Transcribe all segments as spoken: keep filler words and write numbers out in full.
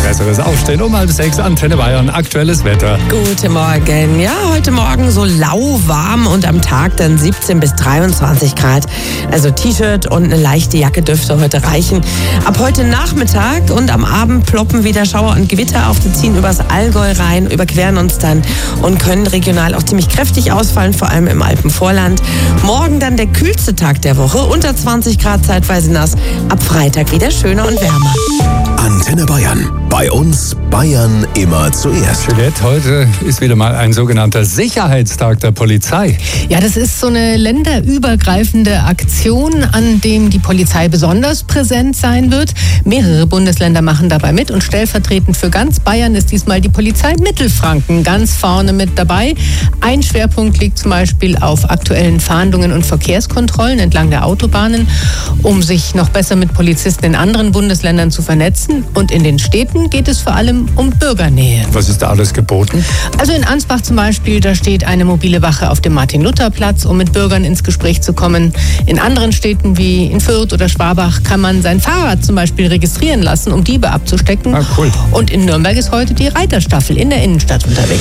besseres Aufstehen. Um halb sechs, Antenne Bayern, aktuelles Wetter. Guten Morgen. Ja, heute Morgen so lauwarm und am Tag dann siebzehn bis dreiundzwanzig Grad. Also T-Shirt und eine leichte Jacke dürfte heute reichen. Ab heute Nachmittag und am Abend ploppen wieder Schauer und Gewitter auf. Die ziehen übers Allgäu rein, überqueren uns dann und können regional auch ziemlich kräftig ausfallen, vor allem im Alpenvorland. Morgen dann der kühlste Tag der Woche, unter zwanzig Grad, zeitweise nass. Ab Freitag wieder schöner und wärmer. Antenne Bayern. Bei uns Bayern immer zuerst. Juliette, heute ist wieder mal ein sogenannter Sicherheitstag der Polizei. Ja, das ist so eine länderübergreifende Aktion, an dem die Polizei besonders präsent sein wird. Mehrere Bundesländer machen dabei mit und stellvertretend für ganz Bayern ist diesmal die Polizei Mittelfranken ganz vorne mit dabei. Ein Schwerpunkt liegt zum Beispiel auf aktuellen Fahndungen und Verkehrskontrollen entlang der Autobahnen, um sich noch besser mit Polizisten in anderen Bundesländern zu vernetzen. Und in den Städten geht es vor allem um Bürgernähe. Was ist da alles geboten? Also in Ansbach zum Beispiel, da steht eine mobile Wache auf dem Martin-Luther-Platz, um mit Bürgern ins Gespräch zu kommen. In anderen Städten wie in Fürth oder Schwabach kann man sein Fahrrad zum Beispiel registrieren lassen, um Diebe abzustecken. Ah, cool. Und in Nürnberg ist heute die Reiterstaffel in der Innenstadt unterwegs.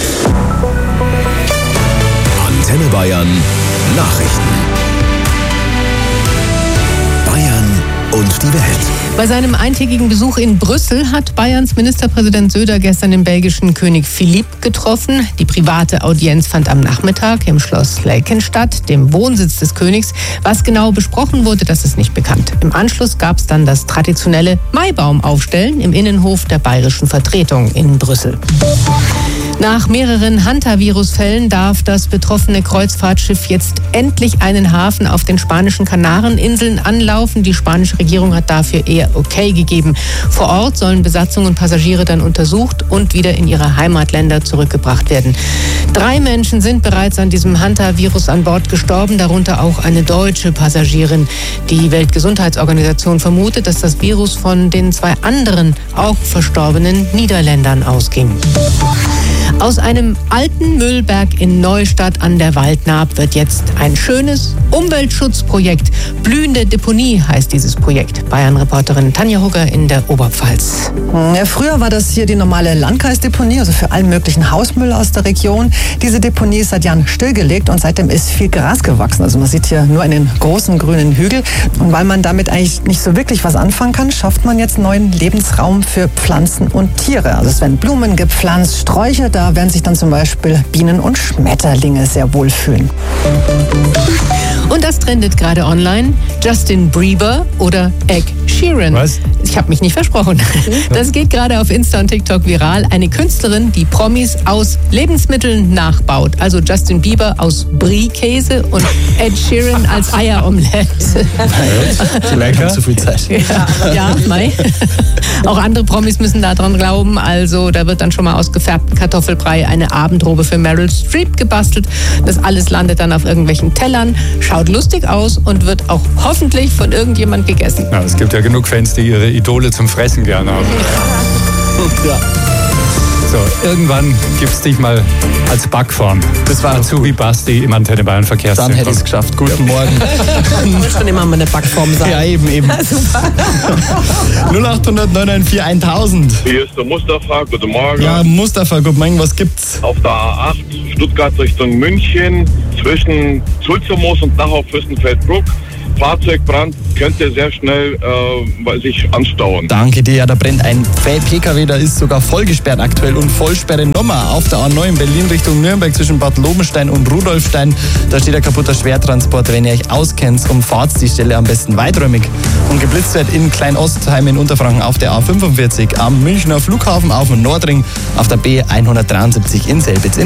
Antenne Bayern Nachrichten. Bayern und die Welt. Bei seinem eintägigen Besuch in Brüssel hat Bayerns Ministerpräsident Söder gestern den belgischen König Philippe getroffen. Die private Audienz fand am Nachmittag im Schloss Laeken statt, dem Wohnsitz des Königs. Was genau besprochen wurde, das ist nicht bekannt. Im Anschluss gab es dann das traditionelle Maibaumaufstellen im Innenhof der bayerischen Vertretung in Brüssel. Nach mehreren Hantavirus-Fällen darf das betroffene Kreuzfahrtschiff jetzt endlich einen Hafen auf den spanischen Kanareninseln anlaufen. Die spanische Regierung hat dafür eher okay gegeben. Vor Ort sollen Besatzung und Passagiere dann untersucht und wieder in ihre Heimatländer zurückgebracht werden. Drei Menschen sind bereits an diesem Hantavirus an Bord gestorben, darunter auch eine deutsche Passagierin. Die Weltgesundheitsorganisation vermutet, dass das Virus von den zwei anderen auch verstorbenen Niederländern ausging. Aus einem alten Müllberg in Neustadt an der Waldnaab wird jetzt ein schönes Umweltschutzprojekt. Blühende Deponie heißt dieses Projekt. Bayern-Reporterin Tanja Hugger in der Oberpfalz. Ja, früher war das hier die normale Landkreisdeponie, also für allen möglichen Hausmüll aus der Region. Diese Deponie ist seit Jahren stillgelegt und seitdem ist viel Gras gewachsen. Also man sieht hier nur einen großen grünen Hügel. Und weil man damit eigentlich nicht so wirklich was anfangen kann, schafft man jetzt neuen Lebensraum für Pflanzen und Tiere. Also es werden Blumen gepflanzt, Sträucher, da werden sich dann zum Beispiel Bienen und Schmetterlinge sehr wohlfühlen. Und das trendet gerade online. Justin Bieber oder Ed Sheeran. Was? Ich habe mich nicht versprochen. Das geht gerade auf Insta und TikTok viral. Eine Künstlerin, die Promis aus Lebensmitteln nachbaut. Also Justin Bieber aus Brie-Käse und Ed Sheeran als Eieromelette. Lecker. Zu viel Zeit. Ja, ja, mei. Auch andere Promis müssen daran glauben. Also da wird dann schon mal aus gefärbtem Kartoffelbrei eine Abendrobe für Meryl Streep gebastelt. Das alles landet dann auf irgendwelchen Tellern, schaut lustig aus und wird auch hoffentlich von irgendjemand gegessen. Ja, es gibt ja genug Fans, die ihre Idole zum Fressen gerne haben. Ja. So, irgendwann gibt's dich mal als Backform. Das war Azubi Basti im Antenne Bayern Verkehrszentrum. Dann hätte ich es geschafft. Guten Morgen. Ich muss schon immer mal eine Backform sein. Ja, eben, eben. Super. null acht hundert neun neun vier tausend. Hier ist der Mustafa, guten Morgen. Ja, Mustafa, guten Morgen, was gibt's? Auf der A acht, Stuttgart Richtung München, zwischen Sulzermoos und nachher Fürstenfeldbruck. Fahrzeugbrand könnte sehr schnell äh, sich anstauen. Danke dir, ja, da brennt ein P K W, da ist sogar vollgesperrt aktuell und Vollsperre Nummer auf der A neun Berlin Richtung Nürnberg zwischen Bad Lobenstein und Rudolfstein. Da steht ein kaputter Schwertransporter. Wenn ihr euch auskennt, umfahrt die Stelle am besten weiträumig. Und geblitzt wird in Kleinostheim in Unterfranken auf der A fünfundvierzig, am Münchner Flughafen auf dem Nordring, auf der B hundertdreiundsiebzig in Selbitz.